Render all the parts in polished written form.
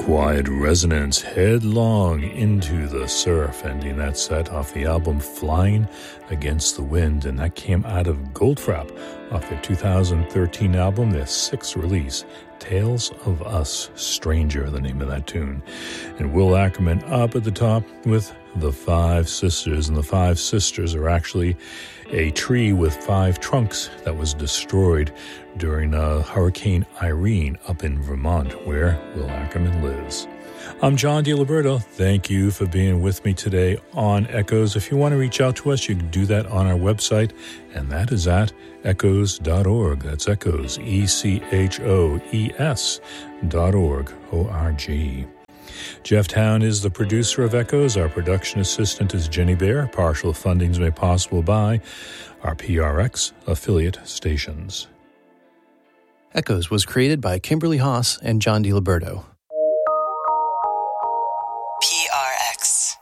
Quiet Resonance headlong into the surf, ending that set off the album Flying Against the Wind, and that came out of Goldfrapp off their 2013 album, their sixth release, Tales of Us Stranger, the name of that tune. And Will Ackerman up at the top with The Five Sisters, and the Five Sisters are actually a tree with 5 trunks that was destroyed during Hurricane Irene up in Vermont, where Will Ackerman lives. I'm John DiLiberto. Thank you for being with me today on Echoes. If you want to reach out to us, you can do that on our website, and that is at echoes.org. That's Echoes, ECHOES.org, O-R-G. Jeff Town is the producer of Echoes. Our production assistant is Jenny Bear. Partial funding is made possible by our PRX affiliate stations. Echoes was created by Kimberly Haas and John DiLiberto. PRX.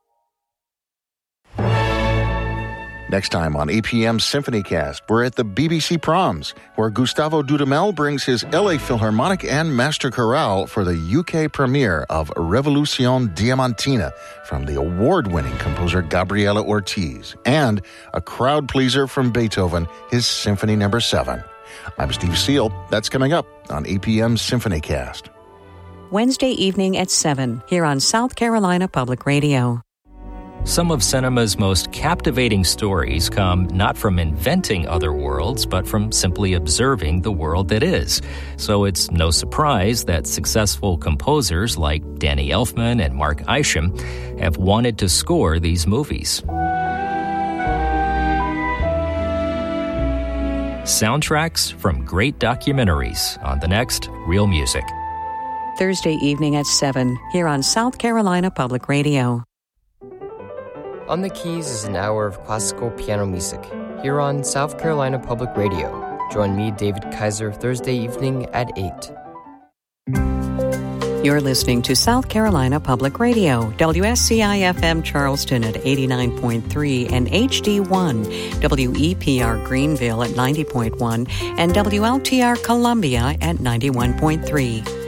Next time on APM SymphonyCast, we're at the BBC Proms, where Gustavo Dudamel brings his LA Philharmonic and Master Chorale for the UK premiere of Revolution Diamantina from the award-winning composer Gabriela Ortiz, and a crowd pleaser from Beethoven, his Symphony No. 7. I'm Steve Seal. That's coming up on APM SymphonyCast. Wednesday evening at 7 here on South Carolina Public Radio. Some of cinema's most captivating stories come not from inventing other worlds, but from simply observing the world that is. So it's no surprise that successful composers like Danny Elfman and Mark Isham have wanted to score these movies. Soundtracks from great documentaries on the next Real Music. Thursday evening at 7 here on South Carolina Public Radio. On the Keys is an hour of classical piano music here on South Carolina Public Radio. Join me, David Kaiser, Thursday evening at 8. You're listening to South Carolina Public Radio, WSCI-FM Charleston at 89.3 and HD1, WEPR Greenville at 90.1 and WLTR Columbia at 91.3.